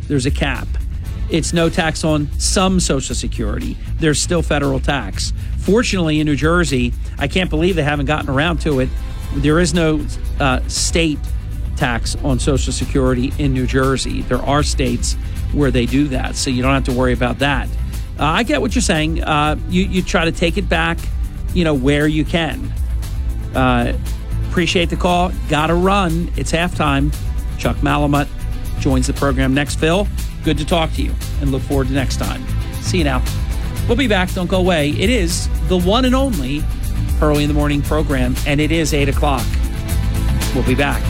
There's a cap. It's no tax on some Social Security. There's still federal tax. Fortunately, in New Jersey, I can't believe they haven't gotten around to it. There is no state tax on Social Security in New Jersey. There are states where they do that, so you don't have to worry about that. I get what you're saying. You try to take it back, where you can. Appreciate the call. Gotta run. It's halftime. Chuck Malamut joins the program next. Phil, good to talk to you, and look forward to next time. See you now. We'll be back. Don't go away. It is the one and only Early in the Morning program, and it is 8 o'clock. We'll be back.